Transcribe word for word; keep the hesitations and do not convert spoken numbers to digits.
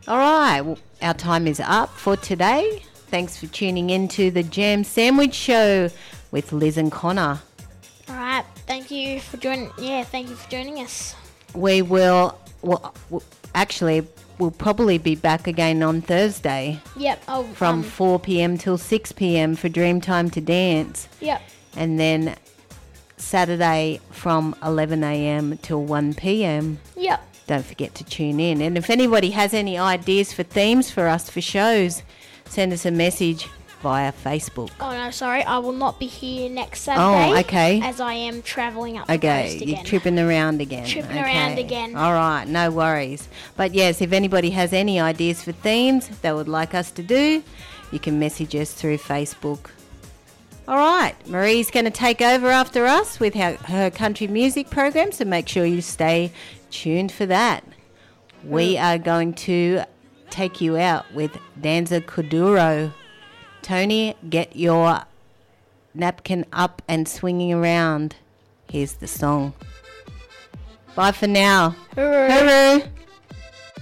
All right, well, our time is up for today. Thanks for tuning in to the Jam Sandwich Show with Liz and Connor. All right, thank you for joining. Yeah, thank you for joining us. We will, well, well actually, we'll probably be back again on Thursday. Yep. Oh, from um, four p.m. till six p.m. for Dreamtime to Dance. Yep. And then Saturday from eleven a.m. till one p.m. Yep. Don't forget to tune in. And if anybody has any ideas for themes for us for shows, send us a message via Facebook. Oh, no, sorry. I will not be here next Saturday. Oh, okay. As I am travelling up the Okay, coast again. you're tripping around again. Tripping okay. around again. All right, no worries. But yes, if anybody has any ideas for themes they would like us to do, you can message us through Facebook. All right, Marie's going to take over after us with her, her country music program, so make sure you stay tuned for that. We are going to take you out with Danza Kuduro. Tony, get your napkin up and swinging around. Here's the song. Bye for now. Hooroo. Hooroo.